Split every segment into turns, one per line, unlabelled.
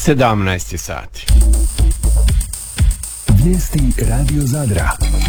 17 sati.
Vijesti Radio Zadra.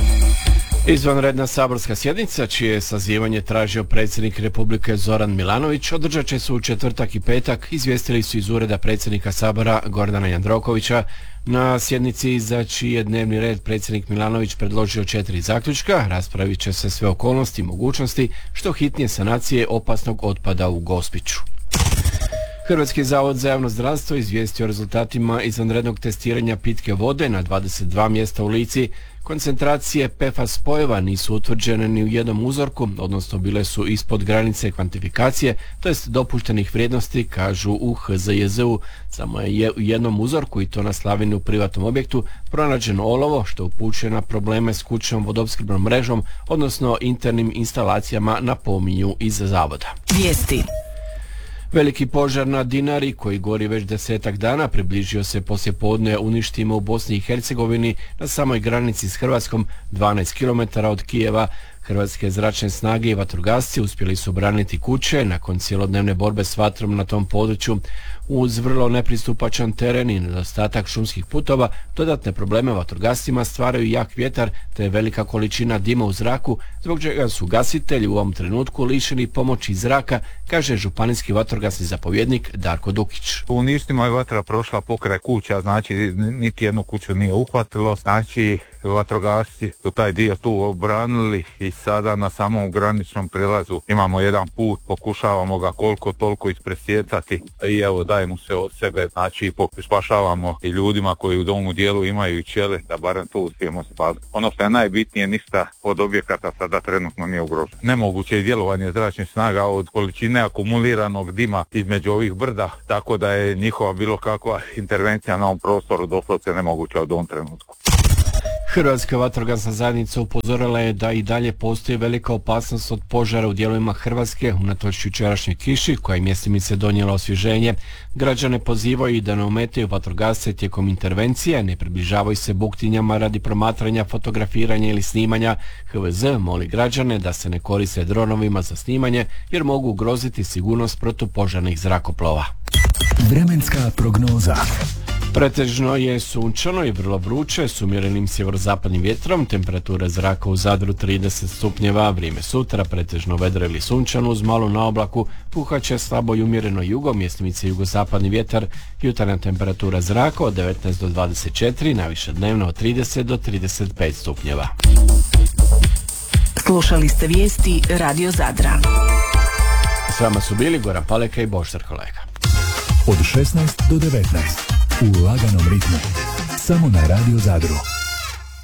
Izvanredna saborska sjednica, čije sazivanje tražio predsjednik Republike Zoran Milanović, održat će se u četvrtak i petak, izvijestili su iz ureda predsjednika Sabora Gordana Jandrokovića. Na sjednici za čiji je dnevni red predsjednik Milanović predložio 4 zaključka, raspravit će se sve okolnosti i mogućnosti što hitnije sanacije opasnog otpada u Gospiću. Hrvatski zavod za javno zdravstvo izvijestio o rezultatima izvanrednog testiranja pitke vode na 22 mjesta u Lici. Koncentracije PFAS spojeva nisu utvrđene ni u jednom uzorku, odnosno bile su ispod granice kvantifikacije, to jest dopuštenih vrijednosti, kažu u HZJZ-u. Samo je u jednom uzorku, i to na Slavini u privatnom objektu, pronađeno olovo, što upućuje na probleme s kućnom vodoopskrbnom mrežom, odnosno internim instalacijama, napominju iz zavoda.
Vijesti.
Veliki požar na Dinari, koji gori već 10 dana, približio se poslijepodne uništima u Bosni i Hercegovini na samoj granici s Hrvatskom, 12 km od Kijeva. Hrvatske zračne snage i vatrogasci uspjeli su braniti kuće nakon cjelodnevne borbe s vatrom na tom području. Uz vrlo nepristupačan teren i nedostatak šumskih putova, dodatne probleme vatrogascima stvaraju jak vjetar te velika količina dima u zraku, zbog čega su gasitelji u ovom trenutku lišeni pomoći iz zraka, kaže županijski vatrogasni zapovjednik Darko Dukić.
U Ništima je vatra prošla pokraj kuća, znači niti jednu kuću nije uhvatilo, znači vatrogasci su taj dio tu obranili i sada na samom graničnom prelazu imamo jedan put, pokušavamo ga koliko toliko ispresjecati i evo dajemo se od sebe, znači spašavamo i ljudima koji u domu dijelu imaju i ćele, da barem tu uspijemo spasiti. Ono što je najbitnije, ništa od objekata sada trenutno nije ugroženo. Nemoguće je djelovanje zračnih snaga od količine akumuliranog dima između ovih brda, tako da je njihova bilo kakva intervencija na ovom prostoru doslovce nemoguća od ovom trenutku.
Hrvatska vatrogasna zajednica upozorila je da i dalje postoji velika opasnost od požara u dijelovima Hrvatske unatoč jučerašnjoj kiši koja je mjestimice donijela osvježenje. Građane pozivaju da ne ometaju vatrogasce tijekom intervencije, ne približavaju se buktinjama radi promatranja, fotografiranja ili snimanja. HVZ moli građane da se ne koriste dronovima za snimanje jer mogu ugroziti sigurnost protupožarnih zrakoplova.
Vremenska prognoza.
Pretežno je sunčano i vrlo vruće s umjerenim sjeverozapadnim vjetrom, temperatura zraka u Zadru 30 stupnjeva, vrijeme sutra pretežno vedro ili sunčano uz malu naoblaku, puhaće slabo i umjereno jugo, mjestimice jugozapadni vjetar, jutarnja temperatura zraka od 19 do 24, najviše dnevno od 30 do 35 stupnjeva.
Slušali ste vijesti Radio Zadra.
S vama su bili Goran Paleka i Božidar Kolega.
Od 16 do 19 u laganom ritmu. Samo na Radio Zadru.